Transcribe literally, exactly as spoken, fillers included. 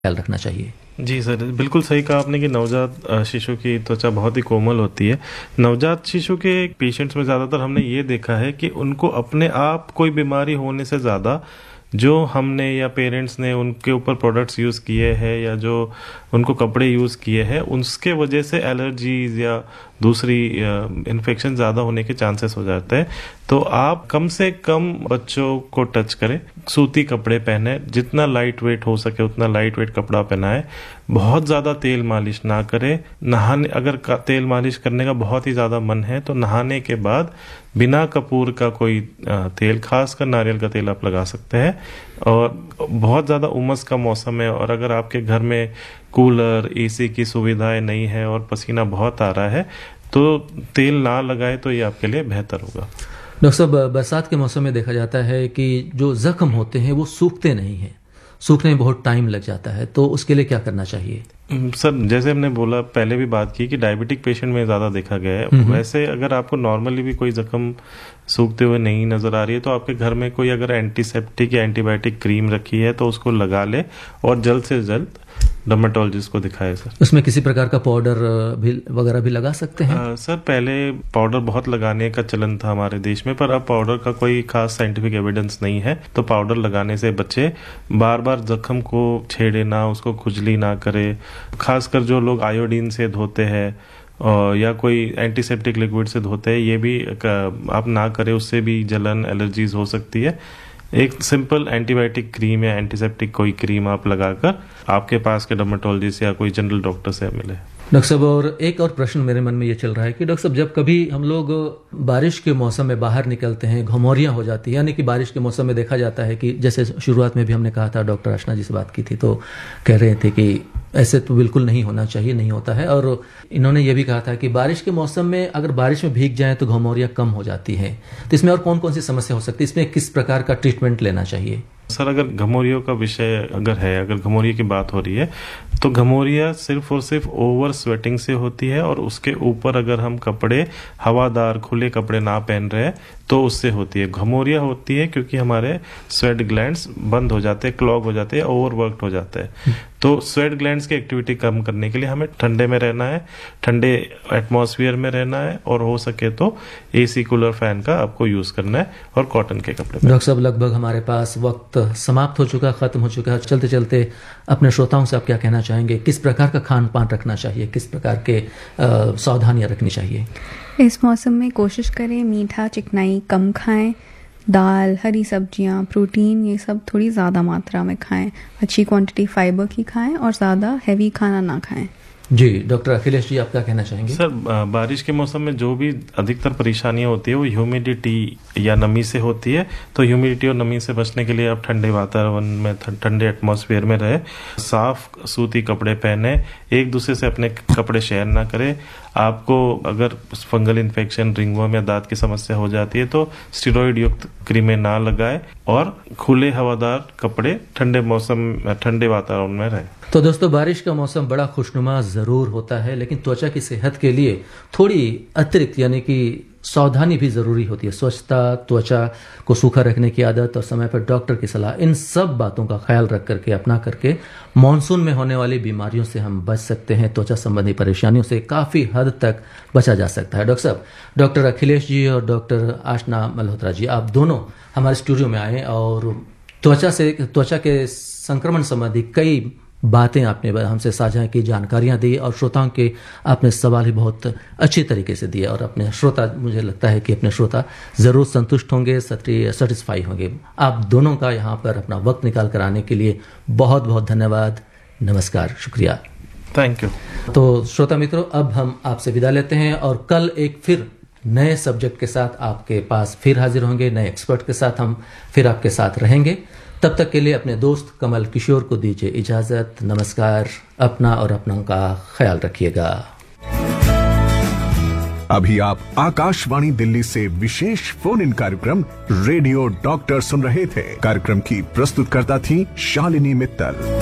ख्याल रखना चाहिए? जी सर, बिल्कुल सही कहा आपने कि नवजात शिशु की त्वचा बहुत ही कोमल होती है। नवजात शिशु के पेशेंट्स में ज़्यादातर हमने ये देखा है कि उनको अपने आप कोई बीमारी होने से ज़्यादा जो हमने या पेरेंट्स ने उनके ऊपर प्रोडक्ट्स यूज़ किए हैं या जो उनको कपड़े यूज़ किए हैं उसके वजह से एलर्जीज या दूसरी इन्फेक्शन ज़्यादा होने के चांसेस हो जाते हैं। तो आप कम से कम बच्चों को टच करें, सूती कपड़े पहने, जितना लाइट वेट हो सके उतना लाइट वेट कपड़ा पहनाएं, बहुत ज़्यादा तेल मालिश ना करें। नहाने अगर तेल मालिश करने का बहुत ही ज़्यादा मन है तो नहाने के बाद बिना कपूर का कोई तेल, खासकर नारियल का तेल आप लगा सकते हैं। और बहुत ज़्यादा उमस का मौसम है और अगर आपके घर में कूलर, एसी की सुविधाएं नहीं है और पसीना बहुत आ रहा है तो तेल ना लगाए तो ये आपके लिए बेहतर होगा। डॉक्टर साहब, बरसात के मौसम में देखा जाता है कि जो जख्म होते हैं वो सूखते नहीं हैं, सूखने में बहुत टाइम लग जाता है, तो उसके लिए क्या करना चाहिए? सर, जैसे हमने बोला, पहले भी बात की कि डायबिटिक पेशेंट में ज़्यादा देखा गया है। वैसे अगर आपको नॉर्मली भी कोई जख्म सूखते हुए नहीं नज़र आ रही है तो आपके घर में कोई अगर एंटीसेप्टिक या एंटीबायोटिक क्रीम रखी है तो उसको लगा ले और जल्द से जल्द डर्मेटोलॉजिस्ट को दिखाए सर। उसमें किसी प्रकार का पाउडर भी वगैरह भी लगा सकते हैं? आ, सर, पहले पाउडर बहुत लगाने का चलन था हमारे देश में, पर अब पाउडर का कोई खास साइंटिफिक एविडेंस नहीं है। तो पाउडर लगाने से बच्चे बार बार जख्म को छेड़े ना, उसको खुजली ना करे। खासकर जो लोग आयोडीन से धोते हैं और या कोई एंटीसेप्टिक लिक्विड से धोते हैं, ये भी आप ना करें, उससे भी जलन, एलर्जीज हो सकती है। एक सिंपल एंटीबायोटिक क्रीम या एंटीसेप्टिक कोई क्रीम आप लगाकर आपके पास के डर्मेटोलॉजिस्ट या कोई जनरल डॉक्टर से मिले। डॉक्टर साहब, और एक और प्रश्न मेरे मन में ये चल रहा है कि डॉक्टर साहब, जब कभी हम लोग बारिश के मौसम में बाहर निकलते हैं, घमौरियां हो जाती है, यानी कि बारिश के मौसम में देखा जाता है कि जैसे शुरुआत में भी हमने कहा था, डॉक्टर आशना जी से बात की थी तो कह रहे थे कि ऐसे तो बिल्कुल नहीं होना चाहिए, नहीं होता है। और इन्होंने ये भी कहा था कि बारिश के मौसम में अगर बारिश में भीग जाए तो घमौरियां कम हो जाती हैं। तो इसमें और कौन कौन सी समस्या हो सकती है, इसमें किस प्रकार का ट्रीटमेंट लेना चाहिए? सर, अगर घमौरियों का विषय अगर है, अगर घमौरिया की बात हो रही है तो घमौरिया सिर्फ और सिर्फ ओवर स्वेटिंग से होती है और उसके ऊपर अगर हम कपड़े, हवादार खुले कपड़े ना पहन रहे तो उससे होती है। घमौरिया होती है क्योंकि हमारे स्वेट ग्लैंड्स बंद हो जाते हैं, क्लॉग हो जाते हैं, ओवरवर्क्ड हो जाते हैं। तो स्वेट ग्लैंड्स की एक्टिविटी कम करने के लिए हमें ठंडे में रहना है, ठंडे एटमॉस्फेयर में रहना है और हो सके तो एसी, कूलर, फैन का आपको यूज करना है और कॉटन के कपड़े। डॉक्टर साहब, लगभग हमारे पास वक्त समाप्त हो चुका, खत्म हो चुका है। चलते चलते अपने श्रोताओं से आप क्या कहना चाहेंगे? किस प्रकार का खान पान रखना चाहिए, किस प्रकार के सावधानियां रखनी चाहिए? इस मौसम में कोशिश करें मीठा, चिकनाई कम खाएं, दाल, हरी सब्जियां, प्रोटीन, ये सब थोड़ी ज़्यादा मात्रा में खाएं, अच्छी क्वांटिटी फाइबर की खाएं और ज़्यादा हैवी खाना ना खाएं। जी, डॉक्टर अखिलेश जी, आप क्या कहना चाहेंगे? सर, बारिश के मौसम में जो भी अधिकतर परेशानियां होती है वो ह्यूमिडिटी या नमी से होती है। तो ह्यूमिडिटी और नमी से बचने के लिए आप ठंडे वातावरण में, ठंडे एटमॉस्फेयर में रहे, साफ सूती कपड़े पहने, एक दूसरे से अपने कपड़े शेयर ना करें। आपको अगर फंगल इन्फेक्शन, रिंगवर्म या दांत की समस्या हो जाती है तो स्टेरॉइड युक्त क्रीमें ना लगाए और खुले हवादार कपड़े ठंडे मौसम, ठंडे वातावरण में रहे। तो दोस्तों, बारिश का मौसम बड़ा खुशनुमा जरूर होता है, लेकिन त्वचा की सेहत के लिए थोड़ी अतिरिक्त यानी कि सावधानी भी जरूरी होती है। स्वच्छता, त्वचा को सूखा रखने की आदत और समय पर डॉक्टर की सलाह, इन सब बातों का ख्याल रख करके, अपना करके मानसून में होने वाली बीमारियों से हम बच सकते हैं। त्वचा संबंधी परेशानियों से काफी हद तक बचा जा सकता है। डॉक्टर साहब, डॉक्टर अखिलेश जी और डॉक्टर आशना मल्होत्रा जी, आप दोनों हमारे स्टूडियो में आए और त्वचा से त्वचा के संक्रमण संबंधी कई बातें आपने हमसे साझा की, जानकारियां दी और श्रोताओं के आपने सवाल ही बहुत अच्छी तरीके से दिए और अपने श्रोता, मुझे लगता है कि अपने श्रोता जरूर संतुष्ट होंगे, सेटिस्फाई होंगे। आप दोनों का यहाँ पर अपना वक्त निकाल कर आने के लिए बहुत बहुत धन्यवाद। नमस्कार, शुक्रिया, थैंक यू। तो श्रोता मित्रों, अब हम आपसे विदा लेते हैं और कल एक फिर नए सब्जेक्ट के साथ आपके पास फिर हाजिर होंगे, नए एक्सपर्ट के साथ हम फिर आपके साथ रहेंगे। तब तक के लिए अपने दोस्त कमल किशोर को दीजिए इजाजत। नमस्कार, अपना और अपनों का ख्याल रखिएगा। अभी आप आकाशवाणी दिल्ली से विशेष फोन इन कार्यक्रम रेडियो डॉक्टर सुन रहे थे। कार्यक्रम की प्रस्तुतकर्ता थी शालिनी मित्तल।